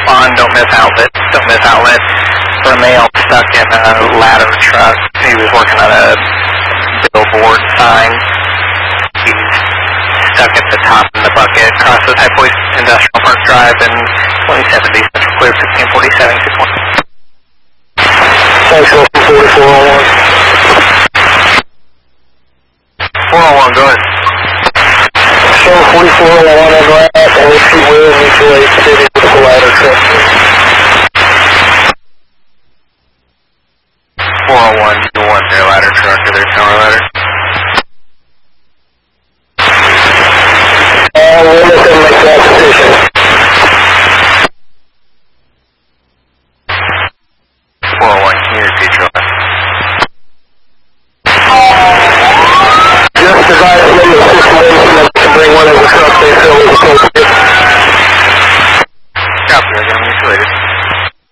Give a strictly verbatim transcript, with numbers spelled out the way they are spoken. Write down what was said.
respond, don't miss outlet, don't miss outlet. For a male stuck in a ladder truck, he was working on a billboard sign. He's stuck at the top in the bucket, crosses High Point Industrial Park Drive and twenty seventy, Central Clear fifteen forty-seven, six one. Thanks, Wilson, forty-four oh one. four oh one, go ahead. Show forty-four oh one on right, and we see where mutual aid city with the ladder truck. four oh one, you want their ladder truck or their tower ladder? Uh, we'll let them make that decision. four oh one, can you repeat your last? Just advise them of the situation that to bring one of the trucks they feel is appropriate. Copy, I got them insulated.